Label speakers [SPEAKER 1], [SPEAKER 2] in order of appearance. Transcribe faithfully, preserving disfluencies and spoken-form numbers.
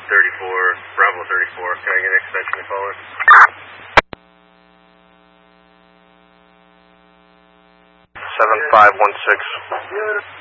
[SPEAKER 1] thirty-four, Bravo thirty-four. Can I get an extension to caller? seven five one six.